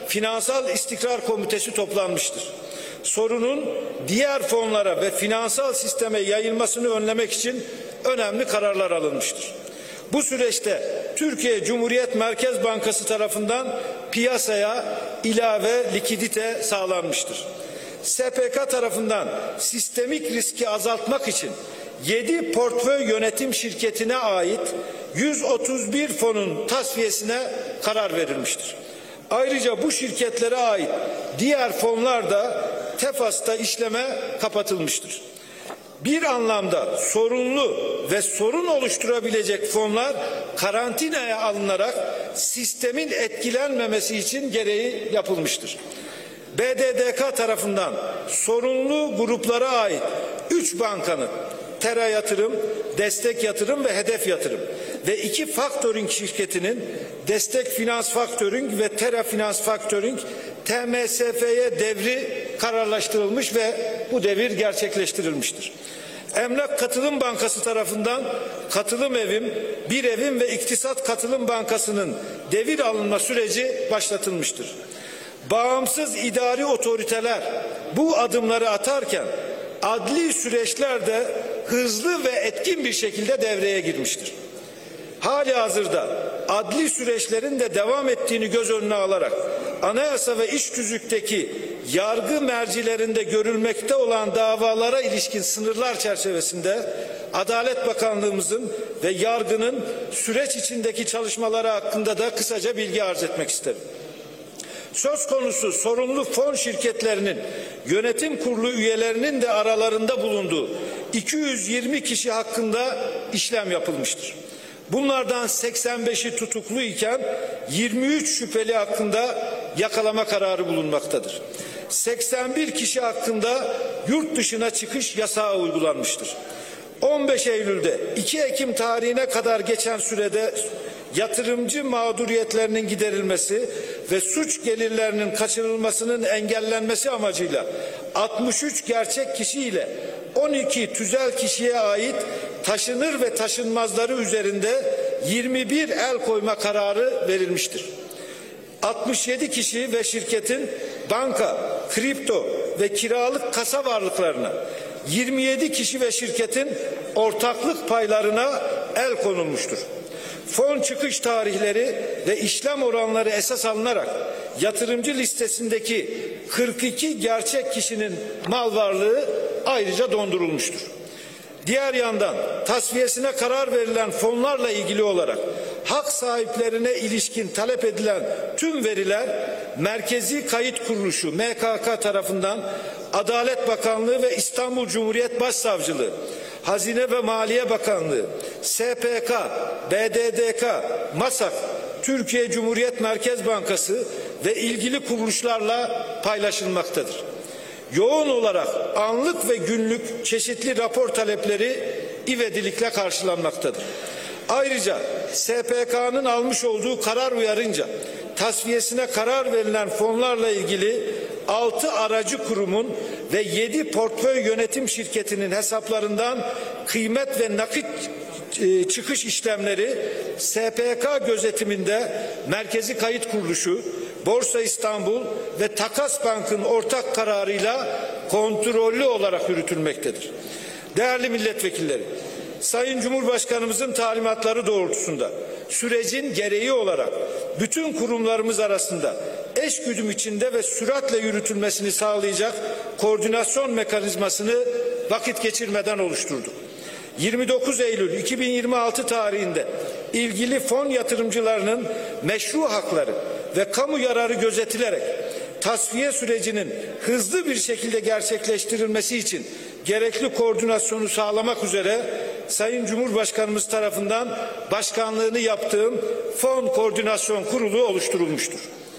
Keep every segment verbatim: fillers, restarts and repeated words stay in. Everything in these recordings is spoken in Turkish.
Finansal İstikrar Komitesi toplanmıştır. Sorunun diğer fonlara ve finansal sisteme yayılmasını önlemek için önemli kararlar alınmıştır. Bu süreçte Türkiye Cumhuriyet Merkez Bankası tarafından piyasaya ilave likidite sağlanmıştır. S P K tarafından sistemik riski azaltmak için yedi portföy yönetim şirketine ait yüz otuz bir fonun tasfiyesine karar verilmiştir. Ayrıca bu şirketlere ait diğer fonlar da Tefas'ta işleme kapatılmıştır. Bir anlamda sorunlu ve sorun oluşturabilecek fonlar karantinaya alınarak sistemin etkilenmemesi için gereği yapılmıştır. B D D K tarafından sorunlu gruplara ait üç bankanın Tera Yatırım, Destek Yatırım ve Hedef Yatırım ve iki faktöring şirketinin Destek Finans Faktöring ve Tera Finans Faktöring T M S F'ye devri kararlaştırılmış ve bu devir gerçekleştirilmiştir. Emlak Katılım Bankası tarafından Katılım Evim, Bir Evim ve İktisat Katılım Bankası'nın devir alınma süreci başlatılmıştır. Bağımsız idari otoriteler bu adımları atarken adli süreçler de hızlı ve etkin bir şekilde devreye girmiştir. Halihazırda adli süreçlerin de devam ettiğini göz önüne alarak anayasa ve iş tüzükteki yargı mercilerinde görülmekte olan davalara ilişkin sınırlar çerçevesinde Adalet Bakanlığımızın ve yargının süreç içindeki çalışmaları hakkında da kısaca bilgi arz etmek isterim. Söz konusu sorumlu fon şirketlerinin yönetim kurulu üyelerinin de aralarında bulunduğu iki yüz yirmi kişi hakkında işlem yapılmıştır. Bunlardan seksen beşi tutuklu iken yirmi üç şüpheli hakkında yakalama kararı bulunmaktadır. seksen bir kişi hakkında yurt dışına çıkış yasağı uygulanmıştır. on beş Eylül'de iki Ekim tarihine kadar geçen sürede yatırımcı mağduriyetlerinin giderilmesi ve suç gelirlerinin kaçırılmasının engellenmesi amacıyla altmış üç gerçek kişi ile on iki tüzel kişiye ait taşınır ve taşınmazları üzerinde yirmi bir el koyma kararı verilmiştir. altmış yedi kişi ve şirketin banka, kripto ve kiralık kasa varlıklarına, yirmi yedi kişi ve şirketin ortaklık paylarına el konulmuştur. Fon çıkış tarihleri ve işlem oranları esas alınarak yatırımcı listesindeki kırk iki gerçek kişinin mal varlığı ayrıca dondurulmuştur. Diğer yandan tasfiyesine karar verilen fonlarla ilgili olarak hak sahiplerine ilişkin talep edilen tüm veriler Merkezi Kayıt Kuruluşu M K K tarafından Adalet Bakanlığı ve İstanbul Cumhuriyet Başsavcılığı, Hazine ve Maliye Bakanlığı, S P K, B D D K, MASAK, Türkiye Cumhuriyet Merkez Bankası ve ilgili kuruluşlarla paylaşılmaktadır. Yoğun olarak anlık ve günlük çeşitli rapor talepleri ivedilikle karşılanmaktadır. Ayrıca S P K'nın almış olduğu karar uyarınca tasfiyesine karar verilen fonlarla ilgili altı aracı kurumun ve yedi portföy yönetim şirketinin hesaplarından kıymet ve nakit e, çıkış işlemleri S P K gözetiminde Merkezi Kayıt Kuruluşu, Borsa İstanbul ve Takas Bank'ın ortak kararıyla kontrollü olarak yürütülmektedir. Değerli milletvekilleri, Sayın Cumhurbaşkanımızın talimatları doğrultusunda sürecin gereği olarak bütün kurumlarımız arasında eşgüdüm içinde ve süratle yürütülmesini sağlayacak koordinasyon mekanizmasını vakit geçirmeden oluşturduk. yirmi dokuz Eylül iki bin yirmi altı tarihinde ilgili fon yatırımcılarının meşru hakları ve kamu yararı gözetilerek tasfiye sürecinin hızlı bir şekilde gerçekleştirilmesi için gerekli koordinasyonu sağlamak üzere Sayın Cumhurbaşkanımız tarafından başkanlığını yaptığım Fon Koordinasyon Kurulu oluşturulmuştur.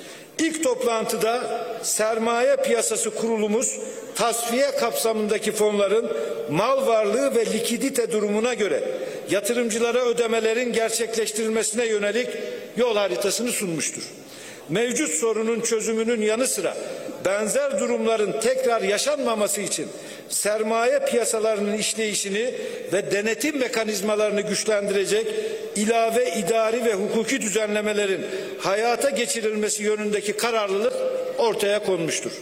İlk toplantıda sermaye piyasası kurulumuz tasfiye kapsamındaki fonların mal varlığı ve likidite durumuna göre yatırımcılara ödemelerin gerçekleştirilmesine yönelik yol haritasını sunmuştur. Mevcut sorunun çözümünün yanı sıra benzer durumların tekrar yaşanmaması için sermaye piyasalarının işleyişini ve denetim mekanizmalarını güçlendirecek ilave idari ve hukuki düzenlemelerin hayata geçirilmesi yönündeki kararlılık ortaya konmuştur.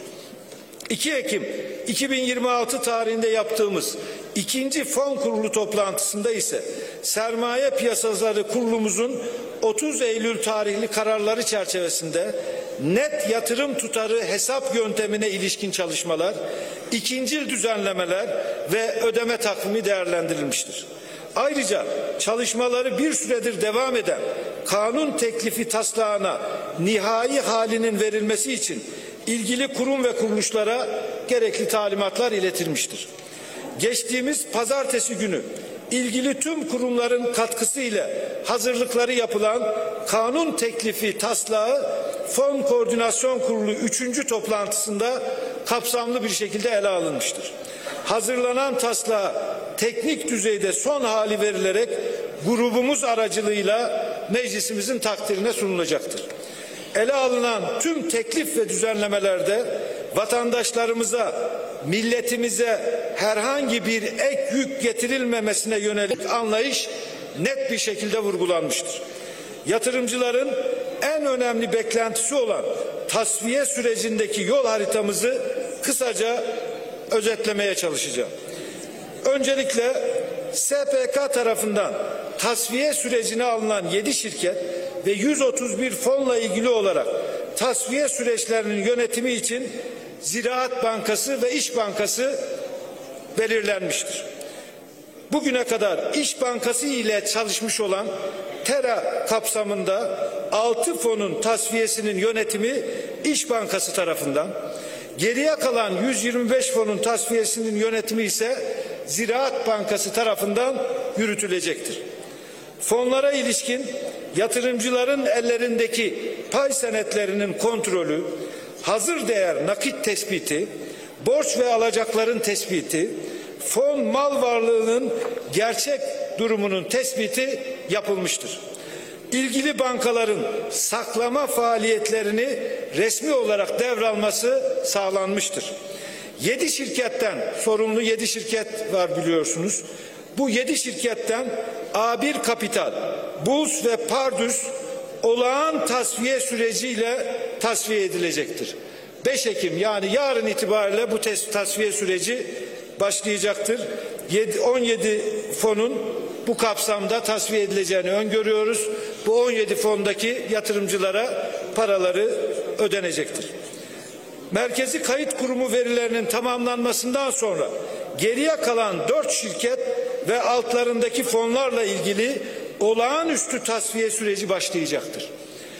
iki Ekim iki bin yirmi altı tarihinde yaptığımız ikinci fon kurulu toplantısında ise sermaye piyasaları kurulumuzun otuz Eylül tarihli kararları çerçevesinde net yatırım tutarı hesap yöntemine ilişkin çalışmalar, ikincil düzenlemeler ve ödeme takvimi değerlendirilmiştir. Ayrıca çalışmaları bir süredir devam eden kanun teklifi taslağına nihai halinin verilmesi için ilgili kurum ve kuruluşlara gerekli talimatlar iletilmiştir. Geçtiğimiz pazartesi günü ilgili tüm kurumların katkısı ile hazırlıkları yapılan kanun teklifi taslağı Fon Koordinasyon Kurulu üçüncü toplantısında kapsamlı bir şekilde ele alınmıştır. Hazırlanan taslağa teknik düzeyde son hali verilerek grubumuz aracılığıyla meclisimizin takdirine sunulacaktır. Ele alınan tüm teklif ve düzenlemelerde vatandaşlarımıza, milletimize herhangi bir ek yük getirilmemesine yönelik anlayış net bir şekilde vurgulanmıştır. Yatırımcıların en önemli beklentisi olan tasfiye sürecindeki yol haritamızı kısaca özetlemeye çalışacağım. Öncelikle S P K tarafından tasfiye sürecine alınan yedi şirket ve yüz otuz bir fonla ilgili olarak tasfiye süreçlerinin yönetimi için Ziraat Bankası ve İş Bankası belirlenmiştir. Bugüne kadar İş Bankası ile çalışmış olan TERA kapsamında altı fonun tasfiyesinin yönetimi İş Bankası tarafından, geriye kalan yüz yirmi beş fonun tasfiyesinin yönetimi ise Ziraat Bankası tarafından yürütülecektir. Fonlara ilişkin yatırımcıların ellerindeki pay senetlerinin kontrolü, hazır değer nakit tespiti, borç ve alacakların tespiti, fon mal varlığının gerçek durumunun tespiti yapılmıştır. İlgili bankaların saklama faaliyetlerini resmi olarak devralması sağlanmıştır. Yedi şirketten sorumlu yedi şirket var biliyorsunuz. Bu yedi şirketten A bir Kapital, Bulls ve Pardus olağan tasfiye süreciyle tasfiye edilecektir. beş Ekim yani yarın itibariyle bu tasfiye süreci başlayacaktır. on yedi fonun bu kapsamda tasfiye edileceğini öngörüyoruz. Bu on yedi fondaki yatırımcılara paraları ödenecektir. Merkezi Kayıt Kurumu verilerinin tamamlanmasından sonra geriye kalan dört şirket ve altlarındaki fonlarla ilgili olağanüstü tasfiye süreci başlayacaktır.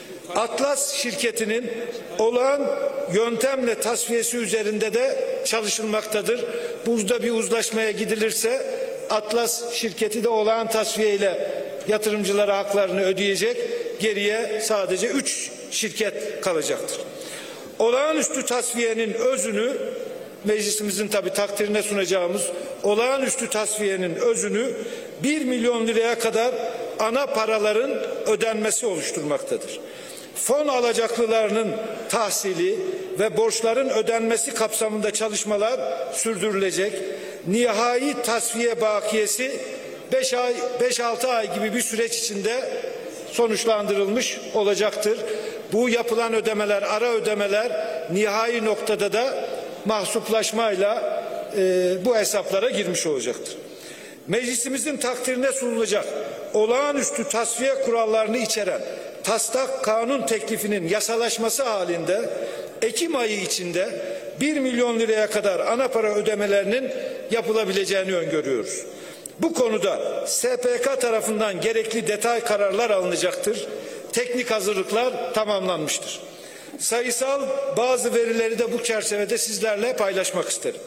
Atlas şirketinin olağan yöntemle tasfiyesi üzerinde de çalışılmaktadır. Burada bir uzlaşmaya gidilirse Atlas şirketi de olağan tasfiye ile yatırımcılara haklarını ödeyecek. Geriye sadece üç şirket kalacaktır. Olağanüstü tasfiyenin özünü meclisimizin tabi takdirine sunacağımız olağanüstü tasfiyenin özünü bir milyon liraya kadar ana paraların ödenmesi oluşturmaktadır. Fon alacaklılarının tahsili ve borçların ödenmesi kapsamında çalışmalar sürdürülecek. Nihai tasfiye bakiyesi beş ay, beş altı ay gibi bir süreç içinde sonuçlandırılmış olacaktır. Bu yapılan ödemeler, ara ödemeler nihai noktada da mahsuplaşmayla e, bu hesaplara girmiş olacaktır. Meclisimizin takdirine sunulacak olağanüstü tasfiye kurallarını içeren taslak kanun teklifinin yasalaşması halinde Ekim ayı içinde bir milyon liraya kadar ana para ödemelerinin yapılabileceğini öngörüyoruz. Bu konuda S P K tarafından gerekli detay kararlar alınacaktır. Teknik hazırlıklar tamamlanmıştır. Sayısal bazı verileri de bu çerçevede sizlerle paylaşmak isterim.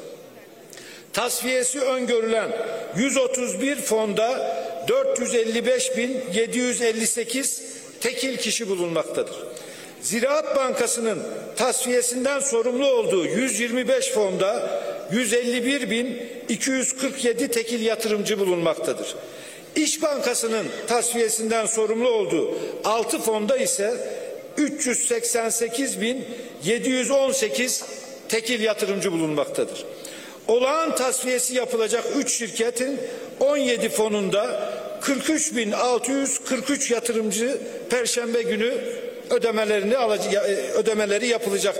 Tasfiyesi öngörülen yüz otuz bir fonda dört yüz elli beş bin yedi yüz elli sekiz tekil kişi bulunmaktadır. Ziraat Bankası'nın tasfiyesinden sorumlu olduğu yüz yirmi beş fonda yüz elli bir bin iki yüz kırk yedi tekil yatırımcı bulunmaktadır. İş Bankası'nın tasfiyesinden sorumlu olduğu altı fonda ise üç yüz seksen sekiz bin yedi yüz on sekiz tekil yatırımcı bulunmaktadır. Olağan tasfiyesi yapılacak üç şirketin on yedi fonunda kırk üç bin altı yüz kırk üç yatırımcı Perşembe günü ödemelerini alacak, ödemeleri yapılacak.